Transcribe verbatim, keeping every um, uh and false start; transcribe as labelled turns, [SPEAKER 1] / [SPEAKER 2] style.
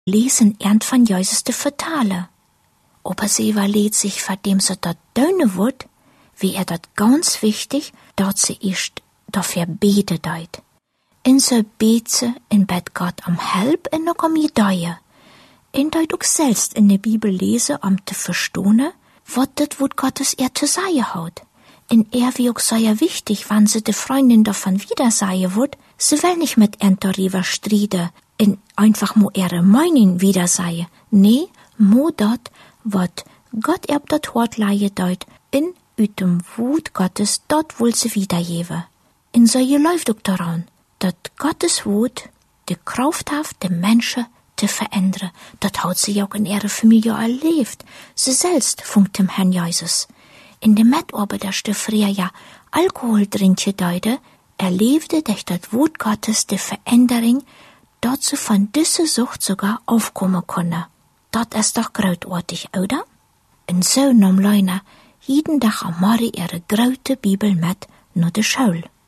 [SPEAKER 1] lesen ernt van Jesus te vertalen. Aber sie überlegt sich, vor dem sie dort döne wird, wie er dort ganz wichtig, dort sie erst dafür bete deut. In so bete in Bett Gott um Help en noch um Gedeihe. In deut auch selbst in der Bibel lese, um te verstehen, wat das Wort Gottes er zu sagen hat. In er wie auch sehr wichtig, wann sie de Freundin davon wieder sagen wird, sie will nicht mit ent darüber striden, in einfach mo ihre Meinung wieder sagen. Nee, mo dort, wat Gott erb dat Wort leihe deut, in ütem Wut Gottes, dort wohl sie wiedergeben. In so je läuft auch daran, dat Gottes Wut de Kraft haft, de Menschen te verändern. Dat hat sie auch in ihrer Familie erlebt. Sie selbst funkt dem Herrn Jesus. In dem Mitarbeiter der früher ja Alkohol trinken deute, erlebte durch das Wort Gottes die Veränderung, dort sie von dieser Sucht sogar aufkommen konnte. Dat ist doch großartig, oder? Und so nahm Leuna jeden Tag am Morgen ihre große Bibel mit nach der Schule.